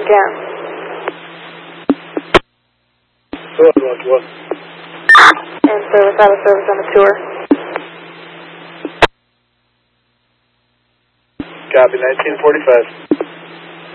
again. What? And service out of service on the tour. Copy, 1945.